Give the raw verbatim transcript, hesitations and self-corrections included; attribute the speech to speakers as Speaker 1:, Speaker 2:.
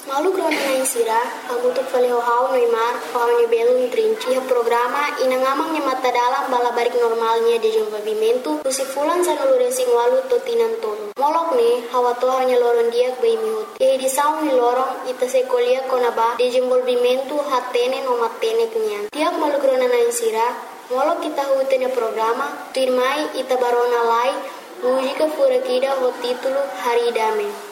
Speaker 1: Malu grona na insira, hamutuk fale hau Neymar, hau ne belo trinci ha programa inangamang nya mata dalam bala barik normalnya de desenvolvimento, tusi fulan sa nulure sing walu totinan tolo. Molok ne, hawa to hanya loron diak bai mihut. Ye di saung ni lorong ita se kolia konaba de desenvolvimento hatene no matene kenyan. Tiak malu grona na insira, molok kita hutenya programa, tirmai ita barona lai, música fura kida ho título Haridame.